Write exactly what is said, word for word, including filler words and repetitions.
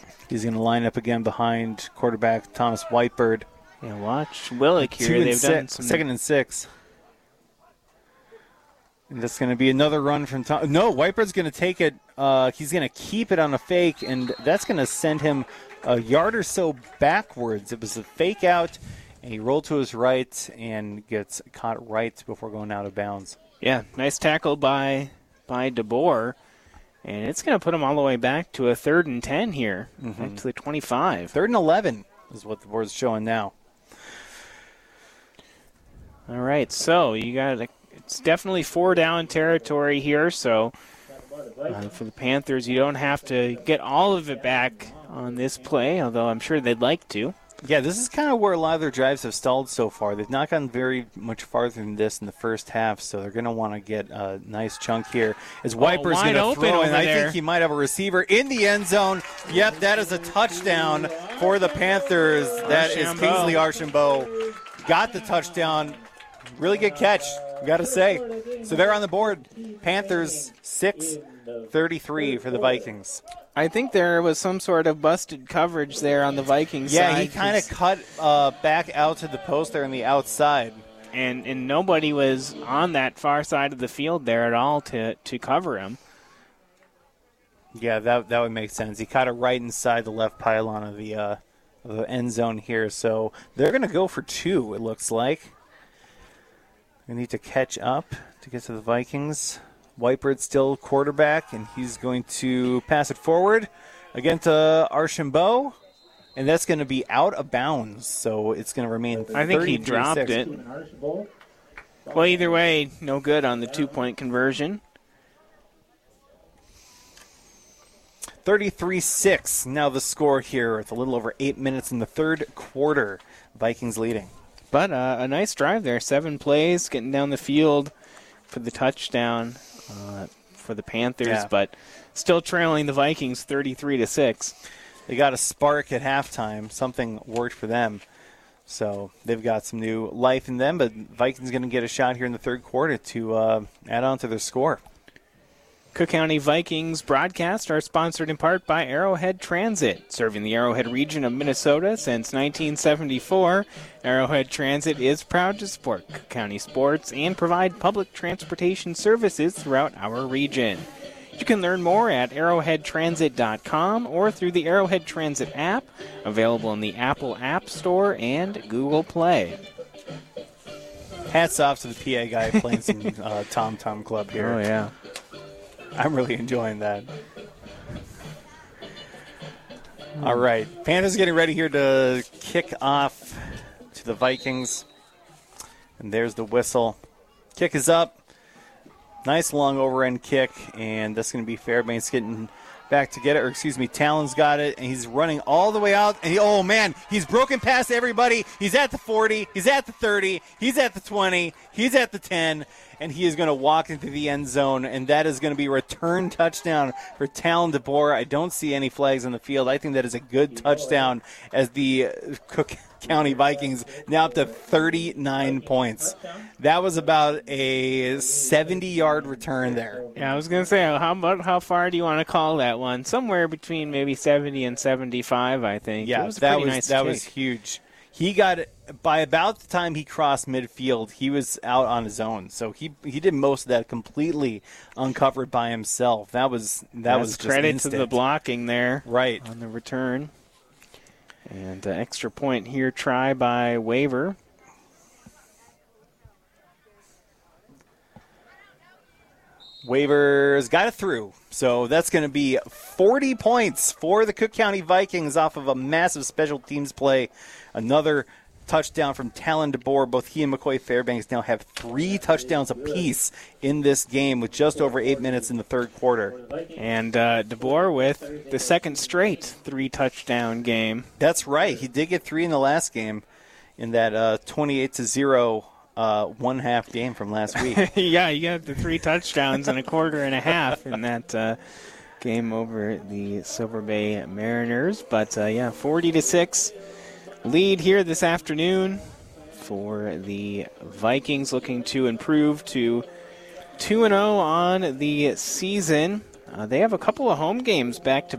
He's going to line up again behind quarterback Thomas Whitebird. Yeah, watch Willick here. Two They've and done six, some second and six. And that's going to be another run from Tom. No, Whitebird's going to take it. Uh, he's going to keep it on a fake, and that's going to send him a yard or so backwards. It was a fake out, and he rolled to his right and gets caught right before going out of bounds. Yeah, nice tackle by by DeBoer. And it's going to put him all the way back to a third and ten here, mm-hmm. back to the twenty-five. Third and eleven is what the board's showing now. All right, so you got a, it's definitely four down territory here. So uh, for the Panthers, you don't have to get all of it back on this play, although I'm sure they'd like to. Yeah, this is kind of where a lot of their drives have stalled so far. They've not gotten very much farther than this in the first half, so they're going to want to get a nice chunk here. As Wiper's oh, going to throw, and I there. think he might have a receiver in the end zone. Yep, that is a touchdown for the Panthers. That is Kingsley Archambault. Got the touchdown. Really good catch, got to say. So they're on the board. Panthers six thirty-three for the Vikings. I think there was some sort of busted coverage there on the Vikings yeah, side. Yeah, he kind of cut uh, back out to the post there on the outside. And and nobody was on that far side of the field there at all to, to cover him. Yeah, that that would make sense. He caught it right inside the left pylon of the, uh, of the end zone here. So they're going to go for two, it looks like. They need to catch up to get to the Vikings. Whitebird's still quarterback, and he's going to pass it forward again to Archambault, and that's going to be out of bounds, so it's going to remain I think he dropped it. Well, either way, no good on the two-point conversion. thirty-three six, now the score here with a little over eight minutes in the third quarter. Vikings leading. But uh, a nice drive there, seven plays, getting down the field for the touchdown. Uh, for the Panthers, yeah. But still trailing the Vikings thirty-three to six. They got a spark at halftime. Something worked for them. So they've got some new life in them, but Vikings going to get a shot here in the third quarter to uh, add on to their score. Cook County Vikings broadcasts are sponsored in part by Arrowhead Transit. Serving the Arrowhead region of Minnesota since nineteen seventy-four, Arrowhead Transit is proud to support Cook County sports and provide public transportation services throughout our region. You can learn more at arrowhead transit dot com or through the Arrowhead Transit app, available in the Apple App Store and Google Play. Hats off to the P A guy playing some uh, Tom Tom Club here. Oh, yeah. I'm really enjoying that. All right. Panthers getting ready here to kick off to the Vikings. And there's the whistle. Kick is up. Nice long over-end kick, and that's going to be Fairbanks getting back to get it. Or, excuse me, Talon's got it, and he's running all the way out. And he, oh, man, he's broken past everybody. He's at the forty. He's at the thirty. He's at the twenty. He's at the ten. And he is going to walk into the end zone, and that is going to be a return touchdown for Talon DeBoer. I don't see any flags on the field. I think that is a good touchdown as the Cook County Vikings now up to thirty-nine points. That was about a seventy-yard return there. Yeah, I was going to say, how about how far do you want to call that one? Somewhere between maybe seventy and seventy-five, I think. Yeah, it was a that pretty was nice that kick. was huge. He got by about the time he crossed midfield, he was out on his own. So he he did most of that completely uncovered by himself. That was that That's was just credit instant. to the blocking there, right on the return. And uh, extra point here, try by Waver. Waivers got it through. So that's going to be forty points for the Cook County Vikings off of a massive special teams play. Another touchdown from Talon DeBoer. Both he and McCoy Fairbanks now have three touchdowns apiece in this game with just over eight minutes in the third quarter. And uh, DeBoer with the second straight three-touchdown game. That's right. He did get three in the last game in that uh, twenty-eight to zero uh, one-half game from last week. Yeah, you got the three touchdowns in a quarter and a half in that uh, game over the Silver Bay Mariners. But, uh, yeah, forty to six. Lead here this afternoon for the Vikings, looking to improve to two and oh on the season. Uh, they have a couple of home games back to